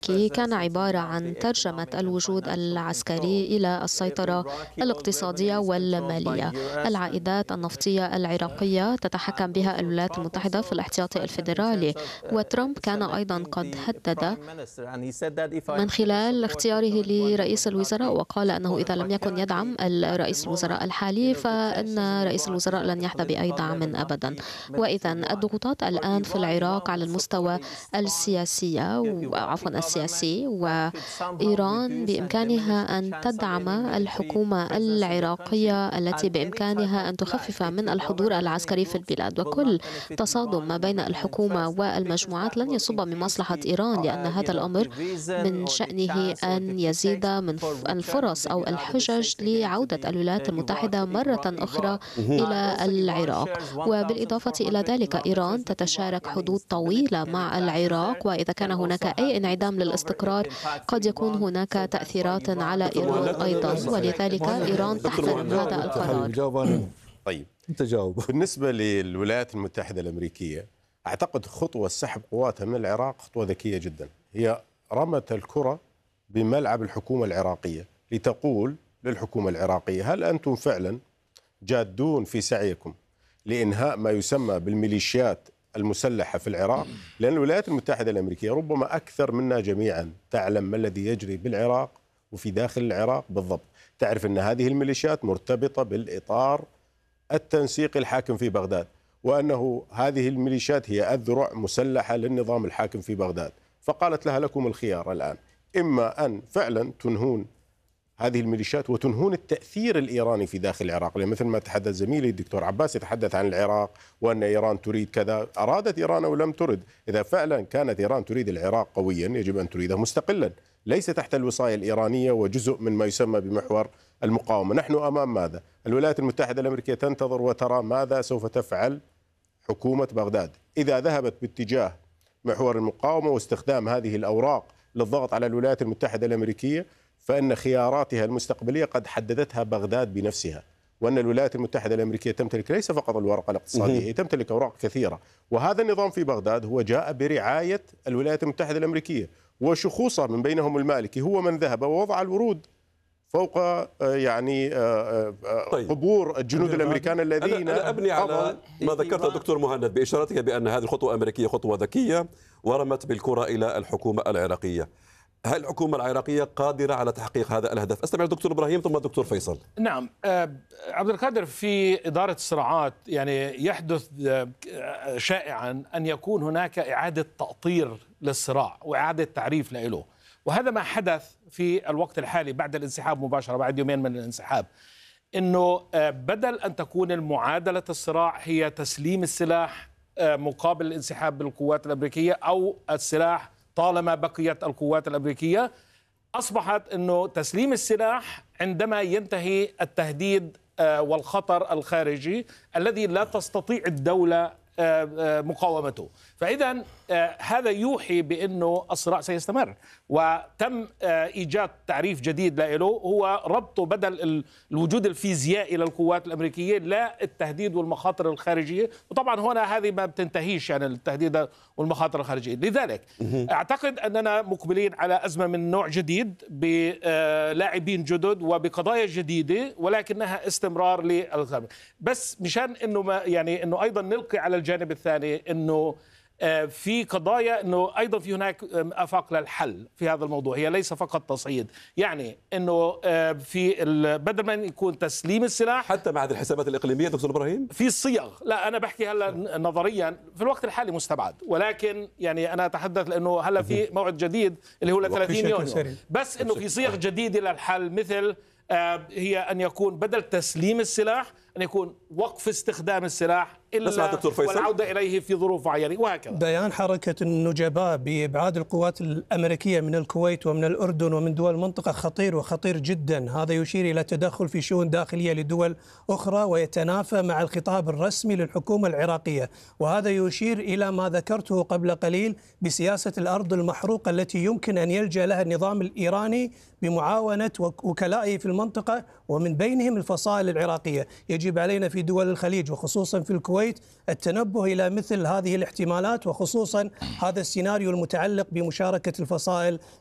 كان عبارة عن ترجمة الوجود العسكري إلى السيطرة الاقتصادية والمالية. العائدات النفطية العراقية تتحكم بها الولايات المتحدة في الاحتياطي الفيدرالي، وترامب كان أيضا قد هدد من خلال اختياره لرئيس الوزراء، وقال أنه إذا لم يكن يدعم الرئيس الوزراء الحالي فإن رئيس الوزراء لن يحظى بأي دعم أبدا. وإذا الضغوطات الآن في العراق على المستوى السياسي، وإيران بإمكانها أن تدعم الحكومة العراقية التي بإمكانها أن تخفف من الحضور العسكري في البلاد. وكل تصادم ما بين الحكومة والمجموعات لن يصب بمصلحة إيران، لأن هذا الأمر من شأنه أن يزيد من الفرص أو الحجج لعودة الولايات المتحدة مرة أخرى إلى العراق. وبالإضافة إلى ذلك إيران تتشارك حدود طويلة مع العراق، وإذا كان هناك أي انعدام للاستقرار قد يكون هناك تأثيرات على إيران أيضا، ولذلك إيران تحترم هذا القرار. طيب أنت جاوب. بالنسبة للولايات المتحدة الأمريكية، أعتقد خطوة سحب قواتها من العراق خطوة ذكية جدا. هي رمت الكرة بملعب الحكومة العراقية لتقول للحكومة العراقية: هل أنتم فعلا جادون في سعيكم لإنهاء ما يسمى بالميليشيات المسلحة في العراق؟ لأن الولايات المتحدة الأمريكية ربما أكثر منا جميعا تعلم ما الذي يجري بالعراق وفي داخل العراق بالضبط. تعرف أن هذه الميليشيات مرتبطة بالإطار التنسيقي الحاكم في بغداد، وأنه هذه الميليشيات هي أذرع مسلحة للنظام الحاكم في بغداد. فقالت لها: لكم الخيار الآن، إما أن فعلا تنهون هذه الميليشيات وتنهون التأثير الإيراني في داخل العراق، لأن مثل ما تحدث زميلي الدكتور عباس يتحدث عن العراق وأن إيران تريد كذا. أرادت إيران أو لم ترد؟ إذا فعلا كانت إيران تريد العراق قويا يجب أن تريده مستقلا ليس تحت الوصاية الإيرانية وجزء من ما يسمى بمحور المقاومة. نحن أمام ماذا؟ الولايات المتحدة الأمريكية تنتظر وترى ماذا سوف تفعل حكومة بغداد. إذا ذهبت باتجاه محور المقاومة واستخدام هذه الأوراق للضغط على الولايات المتحدة الأمريكية، فإن خياراتها المستقبلية قد حددتها بغداد بنفسها، وأن الولايات المتحدة الأمريكية تمتلك ليس فقط الورقة الاقتصادية، هي تمتلك أوراق كثيرة. وهذا النظام في بغداد هو جاء برعاية الولايات المتحدة الأمريكية، وشخوصا من بينهم المالكي هو من ذهب ووضع الورود فوق قبور الجنود الأمريكان الذين أنا أبني على ما ذكرت الدكتور مهند بإشارتك بأن هذه الخطوة الأمريكية خطوة ذكية ورمت بالكرة إلى الحكومة العراقية. هل الحكومة العراقية قادرة على تحقيق هذا الهدف؟ استمع الدكتور إبراهيم ثم الدكتور فيصل. نعم عبد القادر، في إدارة الصراعات يعني يحدث شائعا أن يكون هناك إعادة تأطير للصراع وإعادة تعريف له، وهذا ما حدث في الوقت الحالي بعد الانسحاب مباشرة، بعد يومين من الانسحاب. إنه بدل أن تكون المعادلة الصراع هي تسليم السلاح مقابل الانسحاب بالقوات الأمريكية أو السلاح طالما بقيت القوات الأمريكية، أصبحت أنه تسليم السلاح عندما ينتهي التهديد والخطر الخارجي الذي لا تستطيع الدولة مقاومته. فإذا هذا يوحي بأنه الصراع سيستمر، وتم إيجاد تعريف جديد له هو ربطه بدل الوجود الفيزيائي للقوات الأمريكية لا التهديد والمخاطر الخارجية. وطبعا هنا هذه ما بتنتهيش، يعني التهديد والمخاطر الخارجية. لذلك أعتقد أننا مقبلين على أزمة من نوع جديد بلاعبين جدد وبقضايا جديدة، ولكنها استمرار للغرب. بس مشان أنه يعني أنه أيضا نلقي على الجانب الثاني أنه في قضايا أنه أيضا في هناك آفاق للحل في هذا الموضوع، هي ليس فقط تصعيد. يعني أنه في بدل ما يكون تسليم السلاح حتى مع الحسابات الإقليمية دكتور إبراهيم في الصيغ، لا أنا بحكي هلا نظريا في الوقت الحالي مستبعد، ولكن يعني أنا أتحدث لأنه هلا في موعد جديد اللي هو 30 يونيو، بس أنه في صيغ جديدة للحل، مثل هي أن يكون بدل تسليم السلاح أن يكون وقف استخدام السلاح إلا والعودة إليه في ظروف معينة، وهكذا. بيان حركة النجباء بإبعاد القوات الأمريكية من الكويت ومن الأردن ومن دول المنطقة خطير وخطير جدا. هذا يشير إلى تدخل في شؤون داخلية لدول أخرى ويتنافى مع الخطاب الرسمي للحكومة العراقية، وهذا يشير إلى ما ذكرته قبل قليل بسياسة الأرض المحروقة التي يمكن أن يلجأ لها النظام الإيراني بمعاونة وكلائه في المنطقة ومن بينهم الفصائل العراقية. يجب علينا في دول الخليج وخصوصا في الكويت الكويت التنبه إلى مثل هذه الاحتمالات، وخصوصا هذا السيناريو المتعلق بمشاركة الفصائل